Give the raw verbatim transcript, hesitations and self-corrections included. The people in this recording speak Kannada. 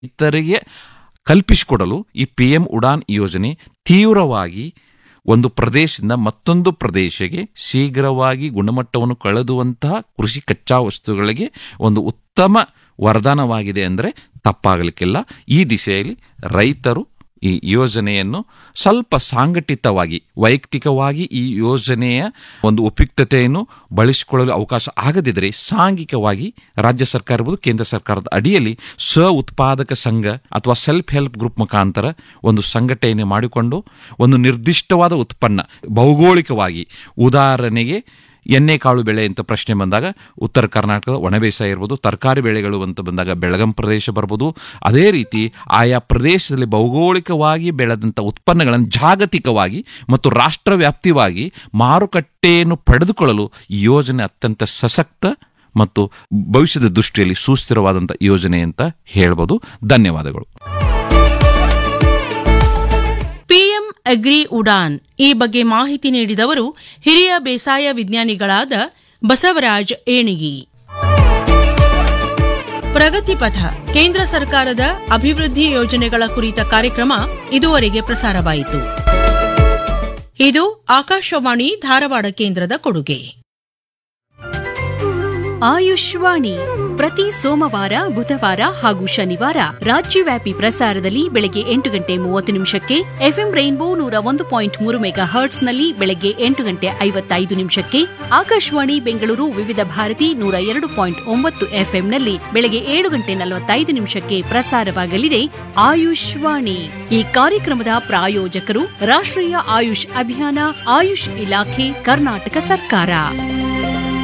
ರೈತರಿಗೆ ಕಲ್ಪಿಸಿಕೊಡಲು ಈ ಪಿ ಎಂ ಉಡಾನ್ ಯೋಜನೆ ತೀವ್ರವಾಗಿ ಒಂದು ಪ್ರದೇಶದಿಂದ ಮತ್ತೊಂದು ಪ್ರದೇಶಕ್ಕೆ ಶೀಘ್ರವಾಗಿ ಗುಣಮಟ್ಟವನ್ನು ಕಳೆದುವಂತಹ ಕೃಷಿ ಕಚ್ಚಾ ವಸ್ತುಗಳಿಗೆ ಒಂದು ಉತ್ತಮ ವರದಾನವಾಗಿದೆ ಅಂದರೆ ತಪ್ಪಾಗಲಿಕ್ಕಿಲ್ಲ. ಈ ದಿಶೆಯಲ್ಲಿ ರೈತರು ಈ ಯೋಜನೆಯನ್ನು ಸ್ವಲ್ಪ ಸಾಂಘಟಿತವಾಗಿ ವೈಯಕ್ತಿಕವಾಗಿ ಈ ಯೋಜನೆಯ ಒಂದು ಉಪಯುಕ್ತತೆಯನ್ನು ಬಳಸಿಕೊಳ್ಳಲು ಅವಕಾಶ ಆಗದಿದ್ದರೆ ಸಾಂಘಿಕವಾಗಿ ರಾಜ್ಯ ಸರ್ಕಾರ ಇರ್ಬೋದು ಕೇಂದ್ರ ಸರ್ಕಾರದ ಅಡಿಯಲ್ಲಿ ಸ್ವ ಉತ್ಪಾದಕ ಸಂಘ ಅಥವಾ ಸೆಲ್ಫ್ ಹೆಲ್ಪ್ ಗ್ರೂಪ್ ಮುಖಾಂತರ ಒಂದು ಸಂಘಟನೆ ಮಾಡಿಕೊಂಡು ಒಂದು ನಿರ್ದಿಷ್ಟವಾದ ಉತ್ಪನ್ನ ಭೌಗೋಳಿಕವಾಗಿ ಉದಾಹರಣೆಗೆ ಎಣ್ಣೆ ಕಾಳು ಬೆಳೆ ಅಂತ ಪ್ರಶ್ನೆ ಬಂದಾಗ ಉತ್ತರ ಕರ್ನಾಟಕದ ಒಣಬೇಸಾಯ ಇರ್ಬೋದು, ತರಕಾರಿ ಬೆಳೆಗಳು ಅಂತ ಬಂದಾಗ ಬೆಳಗಾಂ ಪ್ರದೇಶ ಬರ್ಬೋದು. ಅದೇ ರೀತಿ ಆಯಾ ಪ್ರದೇಶದಲ್ಲಿ ಭೌಗೋಳಿಕವಾಗಿ ಬೆಳೆದಂಥ ಉತ್ಪನ್ನಗಳನ್ನು ಜಾಗತಿಕವಾಗಿ ಮತ್ತು ರಾಷ್ಟ್ರವ್ಯಾಪ್ತಿಯಾಗಿ ಮಾರುಕಟ್ಟೆಯನ್ನು ಪಡೆದುಕೊಳ್ಳಲು ಈ ಯೋಜನೆ ಅತ್ಯಂತ ಸಶಕ್ತ ಮತ್ತು ಭವಿಷ್ಯದ ದೃಷ್ಟಿಯಲ್ಲಿ ಸುಸ್ಥಿರವಾದಂಥ ಯೋಜನೆ ಅಂತ ಹೇಳ್ಬೋದು. ಧನ್ಯವಾದಗಳು. ಪಿಎಂ ಅಗ್ರಿ ಉಡಾನ್ ಈ ಬಗ್ಗೆ ಮಾಹಿತಿ ನೀಡಿದವರು ಹಿರಿಯ ಬೇಸಾಯ ವಿಜ್ಞಾನಿಗಳಾದ ಬಸವರಾಜ್ ಏಣಿಗಿ. ಪ್ರಗತಿಪಥ ಕೇಂದ್ರ ಸರ್ಕಾರದ ಅಭಿವೃದ್ಧಿ ಯೋಜನೆಗಳ ಕುರಿತ ಕಾರ್ಯಕ್ರಮ ಇದುವರೆಗೆ ಪ್ರಸಾರವಾಯಿತು. ಇದು ಆಕಾಶವಾಣಿ ಧಾರವಾಡ ಕೇಂದ್ರದ ಕೊಡುಗೆ. ಆಯುಷ್ವಾಣಿ ಪ್ರತಿ ಸೋಮವಾರ, ಬುಧವಾರ ಹಾಗೂ ಶನಿವಾರ ರಾಜ್ಯವ್ಯಾಪಿ ಪ್ರಸಾರದಲ್ಲಿ ಬೆಳಗ್ಗೆ ಎಂಟು ಗಂಟೆ ಮೂವತ್ತು ನಿಮಿಷಕ್ಕೆ, ಎಫ್ಎಂ ರೈನ್ಬೋ ನೂರ ಒಂದು ಪಾಯಿಂಟ್ ಮೂರು ಮೆಗಾ ಹರ್ಟ್ಸ್ನಲ್ಲಿ ಬೆಳಗ್ಗೆ ಎಂಟು ಗಂಟೆ ಐವತ್ತೈದು ನಿಮಿಷಕ್ಕೆ, ಆಕಾಶವಾಣಿ ಬೆಂಗಳೂರು ವಿವಿಧ ಭಾರತಿ ನೂರ ಎರಡು ಪಾಯಿಂಟ್ ಒಂಬತ್ತು ಎಫ್ಎಂನಲ್ಲಿ ಬೆಳಗ್ಗೆ ಏಳು ಗಂಟೆ ನಲವತ್ತೈದು ನಿಮಿಷಕ್ಕೆ ಪ್ರಸಾರವಾಗಲಿದೆ ಆಯುಷ್ವಾಣಿ. ಈ ಕಾರ್ಯಕ್ರಮದ ಪ್ರಾಯೋಜಕರು ರಾಷ್ಟ್ರೀಯ ಆಯುಷ್ ಅಭಿಯಾನ, ಆಯುಷ್ ಇಲಾಖೆ, ಕರ್ನಾಟಕ ಸರ್ಕಾರ.